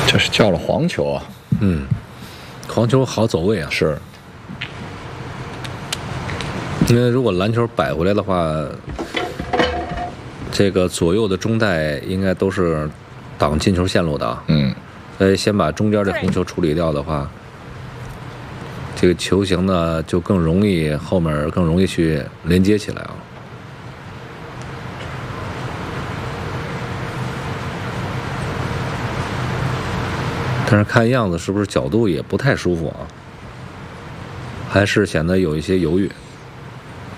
这是叫了黄球啊。 嗯，黄球好走位啊。 是。 因为如果篮球摆回来的话，这个左右的中带应该都是挡进球线路的啊。所以先把中间这红球处理掉的话，这个球形呢就更容易后面更容易去连接起来啊。但是看样子是不是角度也不太舒服啊，还是显得有一些犹豫。